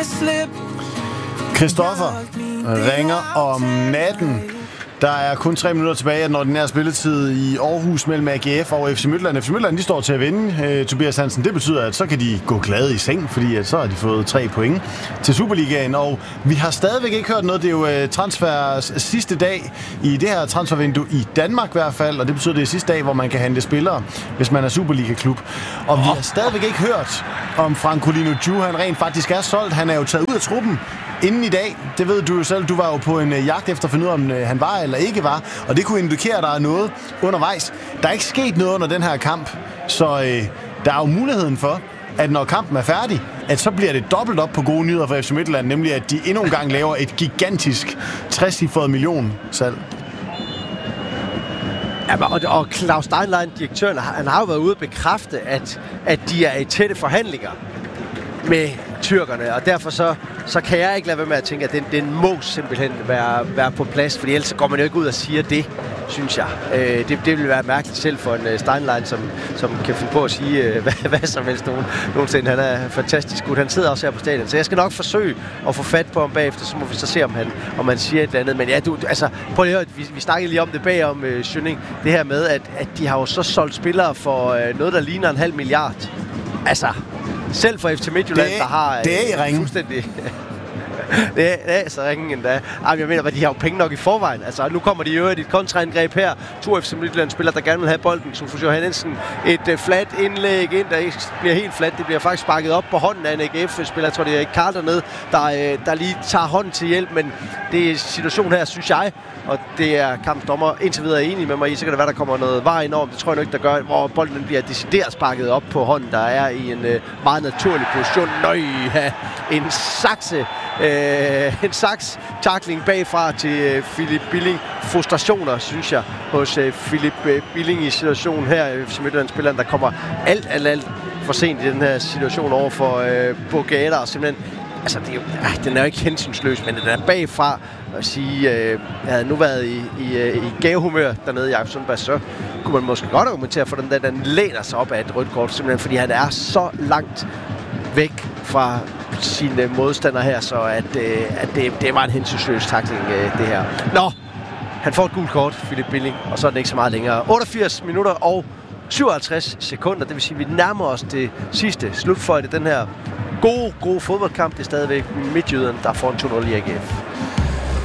Christoffer ringer om natten. Der er kun 3 minutter tilbage af den ordinære spilletid i Aarhus mellem AGF og FC Midtjylland. FC Midtjylland, de står til at vinde, Tobias Hansen. Det betyder, at så kan de gå glade i seng, fordi at så har de fået 3 point til Superligaen. Og vi har stadigvæk ikke hørt noget. Det er jo transfers sidste dag i det her transfervindue i Danmark i hvert fald. Og det betyder, at det er sidste dag, hvor man kan hente spillere, hvis man er Superliga-klub. Og vi har stadigvæk ikke hørt om Francolino Ju. Han rent faktisk er solgt. Han er jo taget ud af truppen inden i dag. Det ved du jo selv. Du var jo på en jagt efter at finde ud af, om han var eller ikke var. Og det kunne indikere, at der er noget undervejs. Der er ikke sket noget under den her kamp. Så der er jo muligheden for, at når kampen er færdig, at så bliver det dobbelt op på gode nyheder for FC Midtjylland. Nemlig, at de endnu en gang laver et gigantisk 60-cifret millionsalg. Ja, og Claus Steinlein, direktøren, han har jo været ude at bekræfte, at de er i tætte forhandlinger med tyrkerne, og derfor så kan jeg ikke lade være med at tænke, at den må simpelthen være på plads, fordi ellers går man jo ikke ud og siger det, synes jeg. Det vil være mærkeligt selv for en Steinlein, som kan finde på at sige hvad som helst nogensinde. Han er fantastisk god. Han sidder også her på stadion, så jeg skal nok forsøge at få fat på ham bagefter, så må vi så se, om han siger et eller andet. Men ja, prøv at høre, vi snakkede lige om det bagom, Schønning, det her med, at de har jo så solgt spillere for noget, der ligner 0,5 milliard. Altså, selv for FC Midtjylland, der har det er i ringen. Fuldstændig. Det er så ringen endda. Jeg mener, at de har jo penge nok i forvejen. Altså, nu kommer de jo et kontraangreb her. 2 FC Midtjylland-spillere, der gerne vil have bolden. Sofus Johannesen, et flat indlæg ind, der ikke bliver helt flat. Det bliver faktisk sparket op på hånden af en AGF-spiller. Jeg tror, det er Karl dernede, der lige tager hånden til hjælp. Men det er situationen her, synes jeg, og det er kampdommer indtil videre enig med mig i, så kan det være, der kommer noget vejen om. Det tror jeg nok, der gør, hvor bolden bliver decideret sparket op på hånden, der er i en meget naturlig position. En saks-tackling bagfra til Philip Billing. Frustrationer, synes jeg, hos Philip Billing i situationen her. Midtjylland-spilleren, der kommer alt for sent i den her situation over for Bogater, og simpelthen, altså, den er jo ikke hensynsløs, men den er bagfra at sige, jeg havde nu været i gavehumør dernede i Jakob Sundberg, så kunne man måske godt argumentere for den læner sig op af et rødt kort, simpelthen fordi han er så langt væk fra sine modstandere her, så at det var en hensynsløs tackling, det her. Nå, han får et gult kort, Philip Billing, og så er det ikke så meget længere. 88 minutter og 57 sekunder, det vil sige, at vi nærmer os det sidste slutfløjte, den her gode fodboldkamp. Det er stadigvæk Midtjylland, der får en 2-0 i AGF.